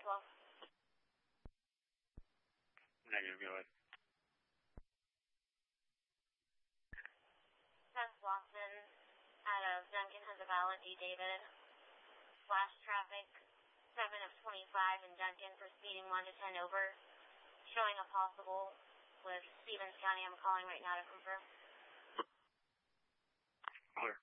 1012. Negative, go ahead. 10th Lawson, out of Duncan has a valid D. David. Flash traffic, 7 of 25 in Duncan for speeding 1 to 10 over. Showing a possible with Stevens County. I'm calling right now to confirm. Clear.